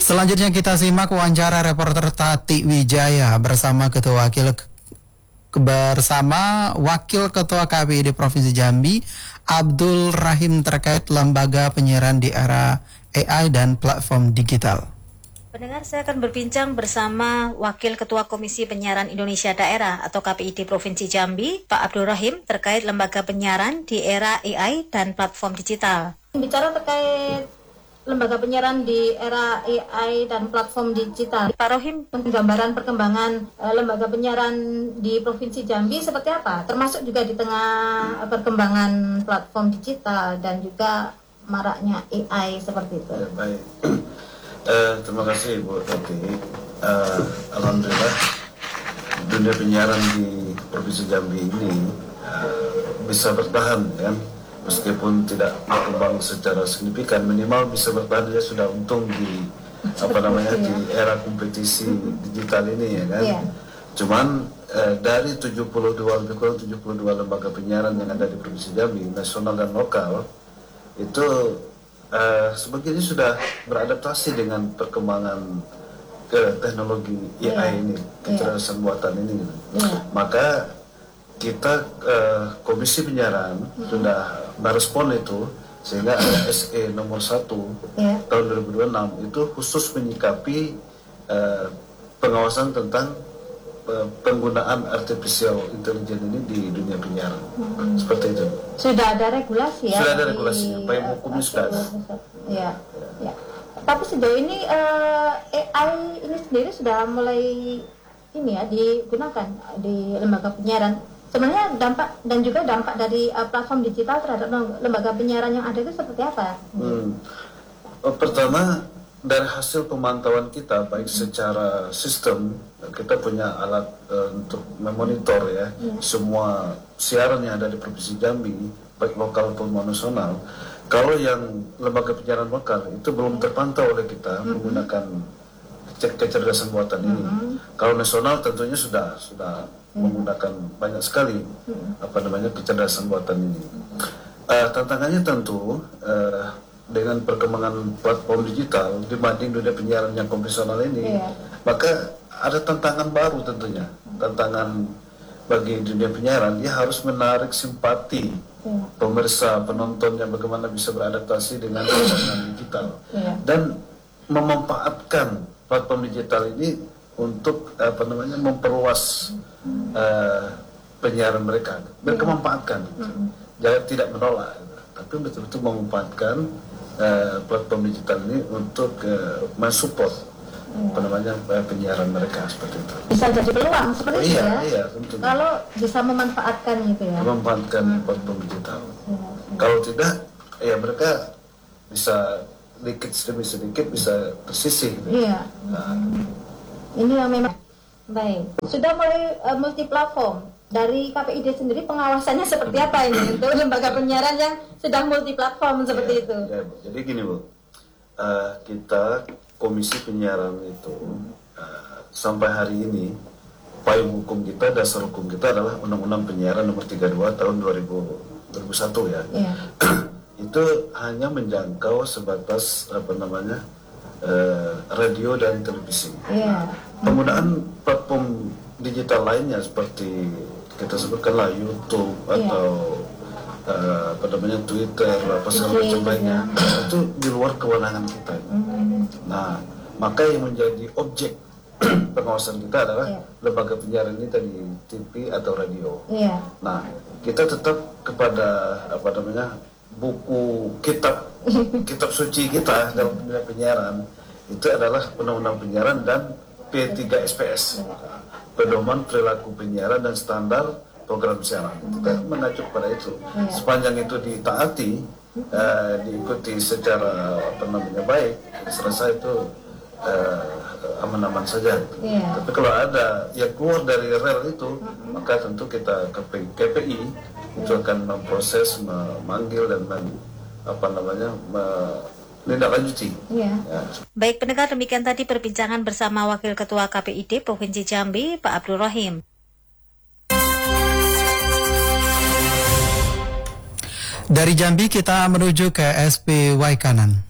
Selanjutnya kita simak wawancara reporter Tati Wijaya bersama Wakil Ketua KPID Provinsi Jambi, Abdul Rahim, terkait lembaga penyiaran di era AI dan platform digital. Pendengar, saya akan berbincang bersama Wakil Ketua Komisi Penyiaran Indonesia Daerah atau KPID Provinsi Jambi, Pak Abdul Rahim, terkait lembaga penyiaran di era AI dan platform digital. Bicara terkait lembaga penyiaran di era AI dan platform digital, Pak Rohim, gambaran perkembangan lembaga penyiaran di Provinsi Jambi seperti apa? Termasuk juga di tengah perkembangan platform digital dan juga maraknya AI seperti itu. Ya, baik. Terima kasih Bu Tati. Alhamdulillah dunia penyiaran di Provinsi Jambi ini bisa bertahan, kan? Meskipun tidak berkembang secara signifikan, minimal bisa bertahan. Dia sudah untung di di era kompetisi digital ini, ya kan. Yeah. Cuman dari 72 lembaga penyiaran yang ada di Provinsi Jambi, nasional dan lokal, itu sebagiannya sudah beradaptasi dengan perkembangan teknologi AI ini, kecerdasan buatan ini. Maka kita Komisi Penyiaran sudah merespon itu, sehingga ada SE nomor 1 tahun 2026 itu khusus menyikapi pengawasan tentang penggunaan artificial intelligence ini di dunia penyiaran. Seperti itu. Sudah ada regulasi ya? Sudah ada regulasinya, payung hukumnya sudah ada. Ya. Tapi sejauh ini AI ini sendiri sudah mulai digunakan di lembaga penyiaran. Sebenarnya dampak dari platform digital terhadap lembaga penyiaran yang ada itu seperti apa? Pertama, dari hasil pemantauan kita, baik secara sistem, kita punya alat untuk memonitor semua siaran yang ada di Provinsi Jambi, baik lokal maupun nasional. Kalau yang lembaga penyiaran lokal itu belum terpantau oleh kita menggunakan kecerdasan buatan ini. Kalau nasional tentunya sudah menggunakan banyak sekali kecerdasan buatan ini. Tantangannya tentu dengan perkembangan platform digital dibanding dunia penyiaran yang konvensional ini, maka ada tantangan baru tentunya. Tantangan bagi dunia penyiaran, dia harus menarik simpati pemirsa, penontonnya, bagaimana bisa beradaptasi dengan perkembangan digital dan memanfaatkan platform digital ini untuk memperluas penyiaran mereka, mereka memanfaatkan, jangan tidak menolak, tapi betul-betul memanfaatkan platform digital ini untuk mensupport penyiaran mereka, seperti itu. Bisa jadi peluang seperti itu ya? Iya, tentu. Kalau bisa memanfaatkan itu ya? Memanfaatkan platform digital. Kalau tidak, ya mereka bisa sedikit bisa tersisih. Iya. Ini yang memang baik. Sudah mulai multi platform. Dari KPID sendiri pengawasannya seperti apa ini untuk lembaga penyiaran yang sedang multi platform seperti itu? Ya, jadi gini Bu, kita Komisi Penyiaran itu sampai hari ini payung hukum kita, dasar hukum kita adalah Undang-Undang Penyiaran Nomor 32 Tahun 2001 ya. Itu hanya menjangkau sebatas radio dan televisi. Penggunaan platform digital lainnya seperti kita sebutkanlah YouTube atau Twitter, segala macam lainnya, itu di luar kewenangan kita. Nah, maka yang menjadi objek pengawasan kita adalah lembaga penyiaran ini tadi, TV atau radio. Nah, kita tetap kepada buku kitab suci kita dalam dunia penyiaran itu adalah Undang-Undang Penyiaran dan P3SPS, Pedoman Perilaku Penyiaran dan Standar Program Siaran. Kita mengacu pada itu. Sepanjang itu ditaati, diikuti secara baik, saya rasa itu aman-aman saja. Tapi kalau ada yang keluar dari rel itu, maka tentu kita KPI itu akan memproses, memanggil dan menindaklanjuti. Baik pendengar, demikian tadi perbincangan bersama Wakil Ketua KPID Provinsi Jambi, Pak Abdul Rahim. Dari Jambi kita menuju ke SP Waikanan.